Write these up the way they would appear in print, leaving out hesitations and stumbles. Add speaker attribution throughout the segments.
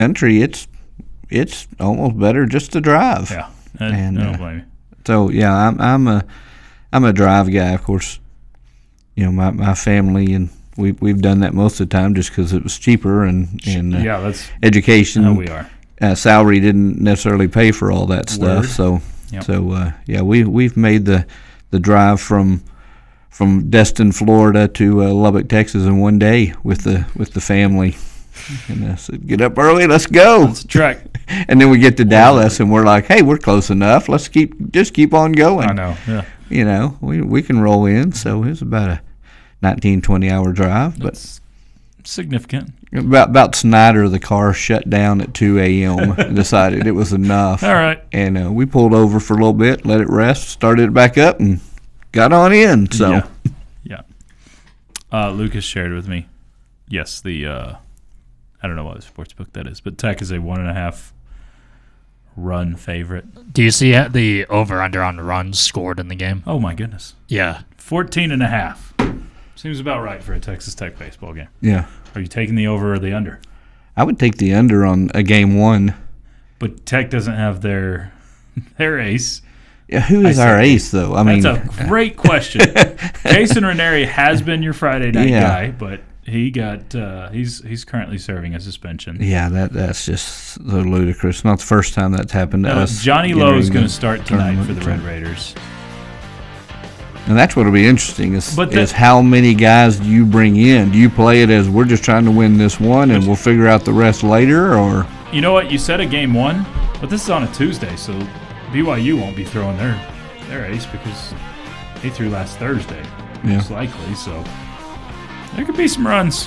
Speaker 1: country, it's almost better just to drive.
Speaker 2: Yeah, I don't blame you.
Speaker 1: So yeah, I'm a drive guy, of course. My family and we've done that most of the time just because it was cheaper and
Speaker 2: that's
Speaker 1: education.
Speaker 2: how we are.
Speaker 1: Salary didn't necessarily pay for all that stuff.
Speaker 2: Word.
Speaker 1: So we've made the drive from Destin, Florida to Lubbock, Texas in one day with the family. And I said, get up early, let's go.
Speaker 2: That's a trek.
Speaker 1: And then we get to Dallas and we're like, hey, we're close enough. Let's keep on going.
Speaker 2: I know. Yeah.
Speaker 1: We can roll in. So it was about a 19, 20-hour drive.
Speaker 2: That's significant.
Speaker 1: About Snyder, the car shut down at 2 a.m. and decided it was enough.
Speaker 2: All right.
Speaker 1: And we pulled over for a little bit, let it rest, started it back up, and got on in. So,
Speaker 2: yeah. Lucas shared with me. Yes, I don't know what sports book that is, but Tech is a 1.5 run favorite.
Speaker 3: Do you see the over/under on runs scored in the game?
Speaker 2: Oh my goodness.
Speaker 3: Yeah.
Speaker 2: 14.5. Seems about right for a Texas Tech baseball game.
Speaker 1: yeah.
Speaker 2: Are you taking the over or the under?
Speaker 1: I would take the under on a game one.
Speaker 2: But Tech doesn't have their ace.
Speaker 1: Yeah, who is our ace, though?
Speaker 2: That's a great question. Jason Ranieri has been your Friday night guy, but he got he's currently serving a suspension.
Speaker 1: Yeah, that's just so ludicrous. Not the first time that's happened to us.
Speaker 2: Johnny Lowe is going to start tonight for the Red Raiders.
Speaker 1: And that's what will be interesting is how many guys do you bring in? Do you play it as we're just trying to win this one and we'll figure out the rest later? Or
Speaker 2: you know what? You said a game one, but this is on a Tuesday, so BYU won't be throwing their ace because they threw last Thursday, most likely. So there could be some runs.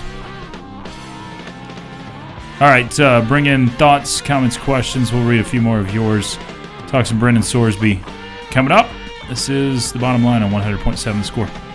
Speaker 2: All right, bring in thoughts, comments, questions. We'll read a few more of yours. Talk some Brendan Sorsby coming up. This is The Bottom Line on 100.7 The Score.